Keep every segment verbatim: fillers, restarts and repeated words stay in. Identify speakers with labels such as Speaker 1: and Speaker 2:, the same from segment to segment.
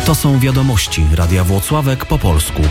Speaker 1: To są wiadomości Radia Włocławek po polsku.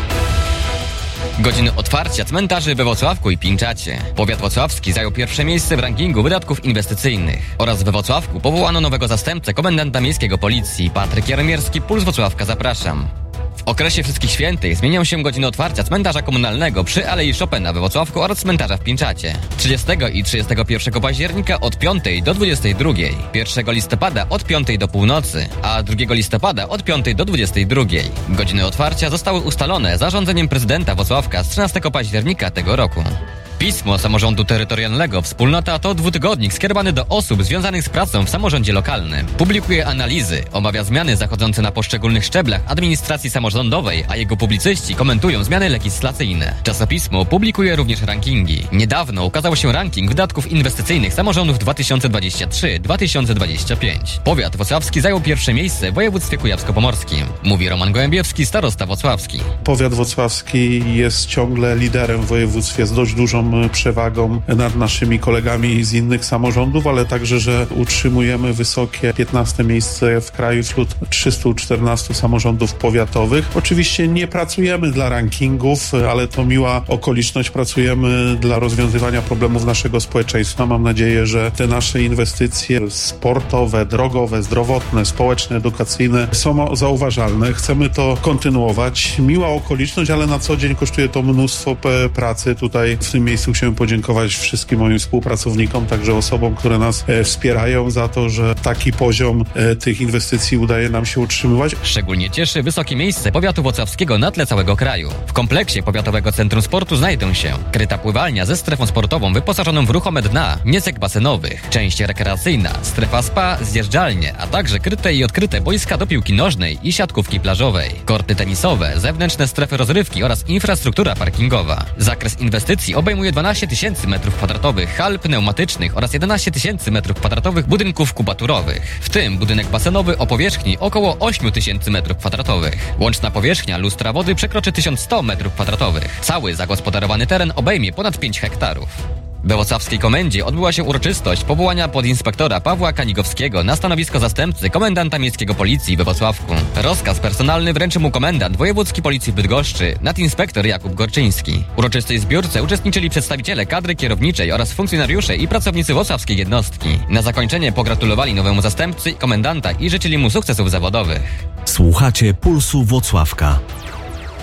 Speaker 2: Godziny otwarcia cmentarzy we Włocławku i Pińczacie. Powiat włocławski zajął pierwsze miejsce w rankingu wydatków inwestycyjnych. Oraz we Włocławku powołano nowego zastępcę komendanta miejskiego policji. Patryk Jaromierski, Puls Włocławka, zapraszam. W okresie Wszystkich Świętych zmienią się godziny otwarcia cmentarza komunalnego przy Alei Chopina we Włocławku oraz cmentarza w Pińczacie. trzydziestego i trzydziestego pierwszego października od piątej do dwudziestej drugiej, pierwszego listopada od piątej do północy, a drugiego listopada od piątej do dwudziestej drugiej. Godziny otwarcia zostały ustalone zarządzeniem prezydenta Włocławka z trzynastego października tego roku. Pismo Samorządu Terytorialnego Wspólnota to dwutygodnik skierowany do osób związanych z pracą w samorządzie lokalnym. Publikuje analizy, omawia zmiany zachodzące na poszczególnych szczeblach administracji samorządowej, a jego publicyści komentują zmiany legislacyjne. Czasopismo publikuje również rankingi. Niedawno ukazał się ranking wydatków inwestycyjnych samorządów dwa tysiące dwudziesty trzeci do dwa tysiące dwudziestego piątego. Powiat włocławski zajął pierwsze miejsce w województwie kujawsko-pomorskim. Mówi Roman Gołębiewski, starosta włocławski.
Speaker 3: Powiat włocławski jest ciągle liderem w województwie z dość dużą przewagą nad naszymi kolegami z innych samorządów, ale także, że utrzymujemy wysokie piętnaste miejsce w kraju wśród trzystu czternastu samorządów powiatowych. Oczywiście nie pracujemy dla rankingów, ale to miła okoliczność. Pracujemy dla rozwiązywania problemów naszego społeczeństwa. Mam nadzieję, że te nasze inwestycje sportowe, drogowe, zdrowotne, społeczne, edukacyjne są zauważalne. Chcemy to kontynuować. Miła okoliczność, ale na co dzień kosztuje to mnóstwo pracy. Tutaj w tym miejscu chcę podziękować wszystkim moim współpracownikom, także osobom, które nas e, wspierają za to, że taki poziom e, tych inwestycji udaje nam się utrzymywać.
Speaker 2: Szczególnie cieszy wysokie miejsce powiatu włocławskiego na tle całego kraju. W kompleksie Powiatowego Centrum Sportu znajdą się kryta pływalnia ze strefą sportową wyposażoną w ruchome dna, niecek basenowych, część rekreacyjna, strefa spa, zjeżdżalnie, a także kryte i odkryte boiska do piłki nożnej i siatkówki plażowej, korty tenisowe, zewnętrzne strefy rozrywki oraz infrastruktura parkingowa. Zakres inwestycji obejmuje dwanaście tysięcy metrów kwadratowych hal pneumatycznych oraz jedenaście tysięcy metrów kwadratowych budynków kubaturowych, w tym budynek basenowy o powierzchni około osiem tysięcy metrów kwadratowych. Łączna powierzchnia lustra wody przekroczy tysiąc sto metrów kwadratowych. Cały zagospodarowany teren obejmie ponad pięć hektarów. We włocławskiej komendzie odbyła się uroczystość powołania podinspektora Pawła Kanigowskiego na stanowisko zastępcy komendanta miejskiego policji we Włocławku. Rozkaz personalny wręczy mu komendant wojewódzki policji w Bydgoszczy, nadinspektor Jakub Gorczyński. W uroczystej zbiórce uczestniczyli przedstawiciele kadry kierowniczej oraz funkcjonariusze i pracownicy włocławskiej jednostki. Na zakończenie pogratulowali nowemu zastępcy komendanta i życzyli mu sukcesów zawodowych.
Speaker 1: Słuchacie Pulsu Włocławka.